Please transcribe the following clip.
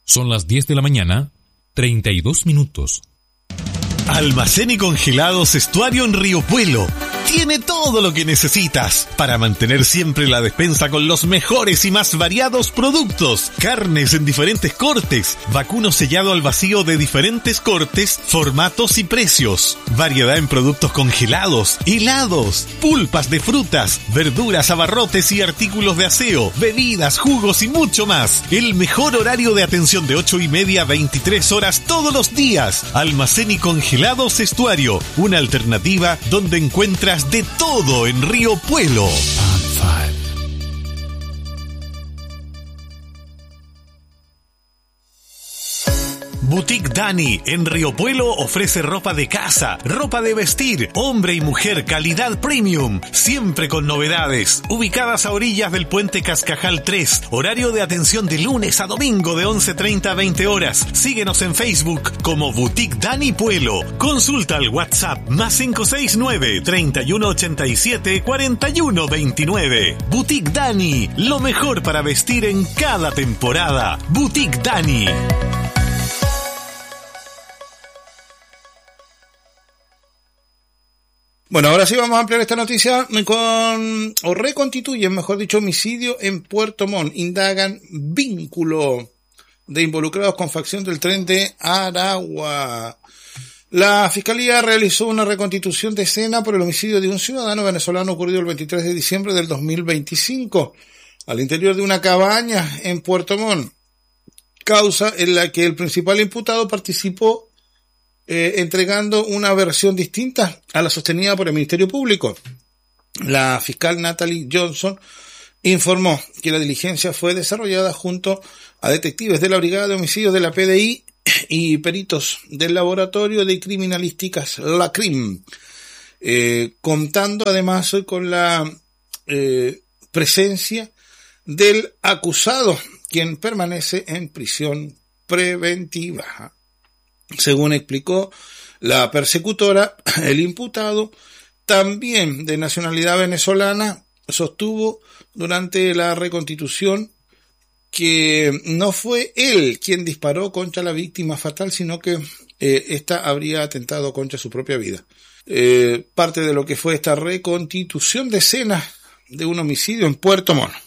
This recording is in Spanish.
Son las 10 de la mañana, 32 minutos. Almacén y Congelados Estuario en Río Puelo. Tiene todo lo que necesitas para mantener siempre la despensa con los mejores y más variados productos. Carnes en diferentes cortes, vacuno sellado al vacío de diferentes cortes, formatos y precios. Variedad en productos congelados, helados, pulpas de frutas, verduras, abarrotes y artículos de aseo, bebidas, jugos y mucho más. El mejor horario de atención de 8:30 a 23 horas todos los días. Almacén y Congelados Estuario, una alternativa donde encuentras de todo en Río Puelo. Boutique Dani en Río Puelo ofrece ropa de casa, ropa de vestir, hombre y mujer, calidad premium, siempre con novedades. Ubicadas a orillas del puente Cascajal 3, horario de atención de lunes a domingo de 11:30 a 20 horas. Síguenos en Facebook como Boutique Dani Puelo. Consulta al WhatsApp +569 3187 4129. Boutique Dani, lo mejor para vestir en cada temporada. Boutique Dani. Bueno, ahora sí vamos a ampliar esta noticia reconstituyen, mejor dicho, homicidio en Puerto Montt. Indagan vínculo de involucrados con facción del Tren de Aragua. La Fiscalía realizó una reconstitución de escena por el homicidio de un ciudadano venezolano ocurrido el 23 de diciembre del 2025 al interior de una cabaña en Puerto Montt. Causa en la que el principal imputado participó entregando una versión distinta a la sostenida por el Ministerio Público. La fiscal Natalie Johnson informó que la diligencia fue desarrollada junto a detectives de la Brigada de Homicidios de la PDI y peritos del Laboratorio de Criminalísticas, la CRIM, contando además con la presencia del acusado, quien permanece en prisión preventiva. Según explicó la persecutora, el imputado, también de nacionalidad venezolana, sostuvo durante la reconstitución que no fue él quien disparó contra la víctima fatal, sino que ésta habría atentado contra su propia vida. Parte de lo que fue esta reconstitución de escena de un homicidio en Puerto Montt.